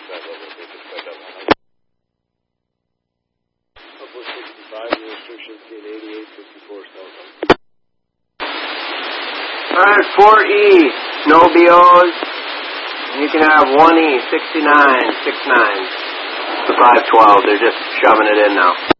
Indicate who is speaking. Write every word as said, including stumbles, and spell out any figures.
Speaker 1: sixty-five, your restrictions in eighty-eight fifty-four South.
Speaker 2: Alright, four E, no B Os. You can have one E, sixty-nine, six nine. The five twelve, they're just shoving it in now.